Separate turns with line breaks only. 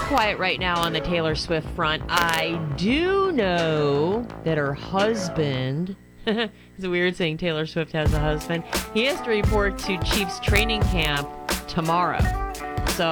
quiet right now on the Taylor Swift front. I do know that her husband, it's weird saying Taylor Swift has a husband, he has to report to Chiefs training camp tomorrow.